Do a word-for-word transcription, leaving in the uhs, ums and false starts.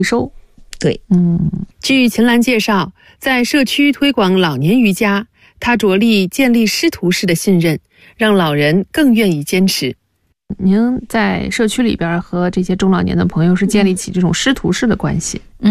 收。 对， 嗯， 据秦岚介绍，在社区推广老年瑜伽，她着力建立师徒式的信任，让老人更愿意坚持。 您在社区里边和这些中老年的朋友是建立起这种师徒式的关系。